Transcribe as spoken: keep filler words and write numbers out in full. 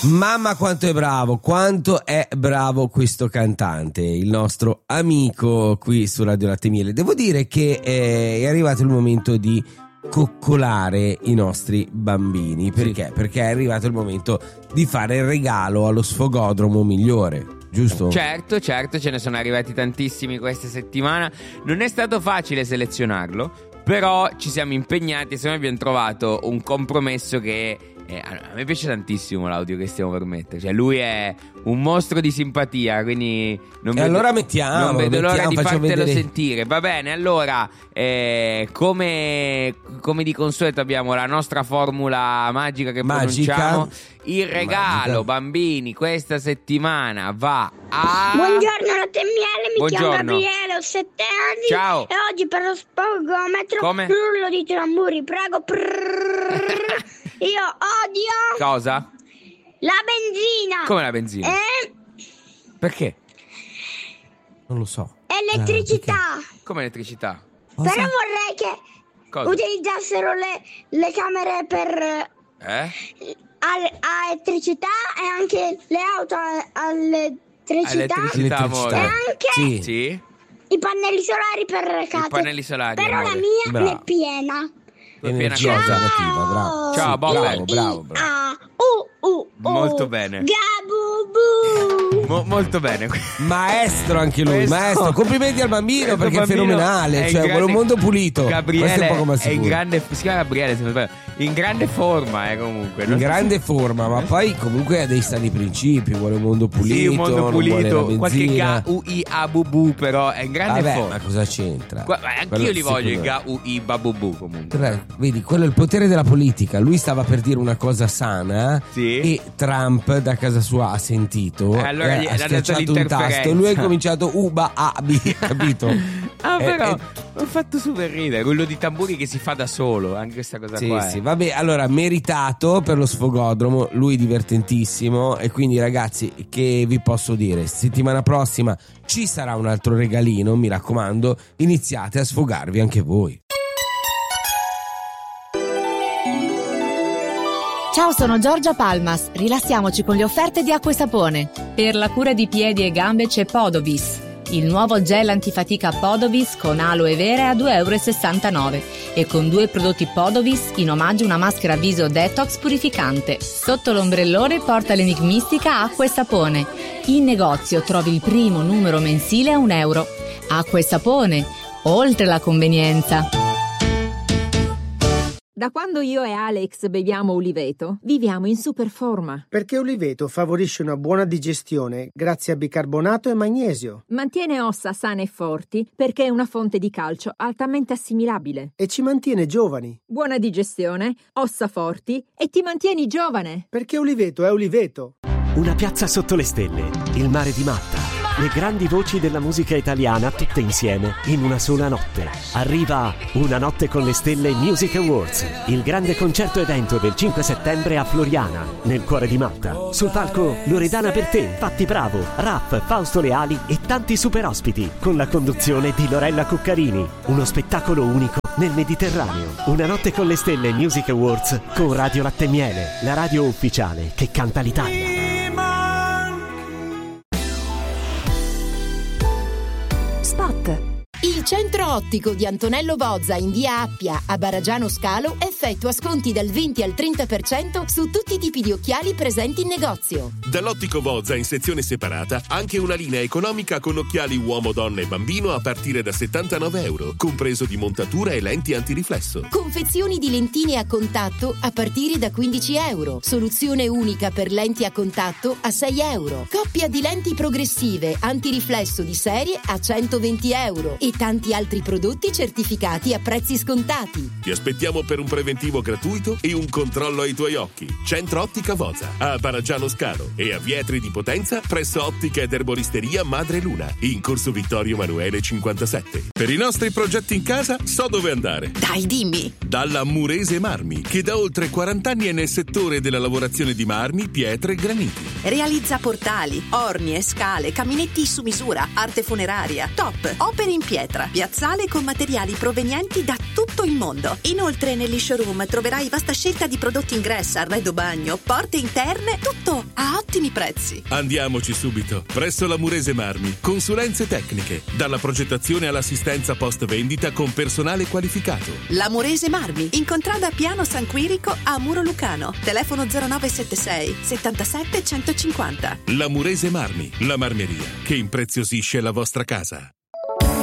Mamma quanto è bravo, quanto è bravo questo cantante, il nostro amico qui su Radio Latte e Miele. Devo dire che è arrivato il momento di coccolare i nostri bambini. Perché? Sì. Perché è arrivato il momento di fare il regalo allo sfogodromo migliore. Giusto? Certo, certo, ce ne sono arrivati tantissimi questa settimana. Non è stato facile selezionarlo, però ci siamo impegnati e secondo me abbiamo trovato un compromesso che eh, a me piace tantissimo l'audio che stiamo per mettere. Cioè lui è un mostro di simpatia, quindi non e vedo, allora mettiamo non vedo mettiamo, l'ora di fartelo vedere. sentire. Va bene, allora eh, come, come di consueto abbiamo la nostra formula magica che magica. pronunciamo. Il regalo, Magica. Bambini, questa settimana va a... Buongiorno Latte e Miele, mi Buongiorno. chiamo Gabriele, ho sette anni. Ciao. E oggi per lo spogometro Come? rullo di tamburi, prego. Prrrr. Io odio Cosa? la benzina. Come la benzina? E Perché? Non lo so. elettricità. Come elettricità? Cosa? Però vorrei che Cosa? utilizzassero le, le camere per Eh? a, a elettricità e anche le auto a, all'elettricità. Elettricità, amore. E anche Sì. Sì? i pannelli solari per casa. I pannelli solari, Però amore. la mia Bravo. è piena. Tu è piena Energia cosa? negativa, bravo. Ciao, Sì, Bob. bravo, bravo, bravo. Ah, uh, uh, uh. Molto bene. Gabubu. Mo- molto bene. Maestro anche lui, Questo- maestro. Complimenti al bambino questo perché è bambino fenomenale. è in Cioè, grande- vuole un mondo pulito. Gabriele Questo è poco ma è in sicuro. grande, si chiama Gabriele, se non sbaglio. In grande forma, eh, comunque. In Non so grande forma, ma poi comunque ha dei sani principi. Vuole un mondo se- pulito. Sì, un mondo non vuole pulito, la qualche benzina. ga u i a bu bu, però è in grande Vabbè, forma. ma cosa c'entra? Qua- ma anch'io Quello li voglio i sicuro. ga u i babubu comunque. Beh, vedi, quello è il potere della politica. Lui stava per dire una cosa sana Sì. e Trump da casa sua ha sentito Eh, allora e gli- ha l'ha dato schiacciato un l'interferenza. tasto. Lui ha cominciato uba a b, capito? Ah, Eh, però eh, ho fatto super ridere. Quello di tamburi che si fa da solo. Anche questa cosa Sì, qua. sì, eh. vabbè, allora meritato per lo sfogodromo, lui divertentissimo e quindi ragazzi, che vi posso dire? Settimana prossima ci sarà un altro regalino, mi raccomando, iniziate a sfogarvi anche voi. Ciao, sono Giorgia Palmas. Rilassiamoci con le offerte di Acqua e Sapone. Per la cura di piedi e gambe c'è Podobis, il nuovo gel antifatica Podobis con aloe vera a due virgola sessantanove euro e con due prodotti Podobis in omaggio una maschera viso detox purificante. Sotto l'ombrellone porta l'enigmistica Acqua e Sapone. In negozio trovi il primo numero mensile a un euro. Acqua e Sapone, oltre la convenienza. Da quando io e Alex beviamo Uliveto, viviamo in super forma. Perché Uliveto favorisce una buona digestione grazie a bicarbonato e magnesio. Mantiene ossa sane e forti perché è una fonte di calcio altamente assimilabile. E ci mantiene giovani. Buona digestione, ossa forti e ti mantieni giovane. Perché Uliveto è Uliveto. Una piazza sotto le stelle, il mare di Matta, le grandi voci della musica italiana tutte insieme in una sola notte. Arriva Una notte con le stelle Music Awards, il grande concerto evento del cinque settembre a Floriana, nel cuore di Matta. Sul palco Loredana Bertè, Patti Bravo, Raff, Fausto Leali e tanti super ospiti, con la conduzione di Lorella Cuccarini. Uno spettacolo unico nel Mediterraneo. Una notte con le stelle Music Awards con Radio Latte e Miele, la radio ufficiale che canta l'Italia. Spot. Il centro ottico di Antonello Bozza in via Appia a Baragiano Scalo effettua sconti dal venti al trenta per cento su tutti i tipi di occhiali presenti in negozio. Dall'Ottico Bozza in sezione separata anche una linea economica con occhiali uomo, donna e bambino a partire da settantanove euro, compreso di montatura e lenti antiriflesso. Confezioni di lentine a contatto a partire da quindici euro. Soluzione unica per lenti a contatto a sei euro. Coppia di lenti progressive antiriflesso di serie a centoventi euro. E tanti altri prodotti certificati a prezzi scontati. Ti aspettiamo per un preventivo gratuito e un controllo ai tuoi occhi. Centro Ottica Bozza a Baragiano Scalo e a Vietri di Potenza presso Ottica ed Erboristeria Madre Luna in corso Vittorio Emanuele cinquantasette. Per i nostri progetti in casa so dove andare. Dai, dimmi. Dalla Murese Marmi, che da oltre quaranta anni è nel settore della lavorazione di marmi, pietre e graniti. Realizza portali, orni e scale, caminetti su misura, arte funeraria. Top, opere in pietra. terra. Piazzale con materiali provenienti da tutto il mondo. Inoltre negli showroom troverai vasta scelta di prodotti in gressa, arredo bagno, porte interne, tutto a ottimi prezzi. Andiamoci subito. Presso la Murese Marmi. Consulenze tecniche. Dalla progettazione all'assistenza post vendita con personale qualificato. La Murese Marmi, in contrada Piano San Quirico a Muro Lucano. Telefono zero nove sette sei settantasette centocinquanta. La Murese Marmi, la marmeria che impreziosisce la vostra casa.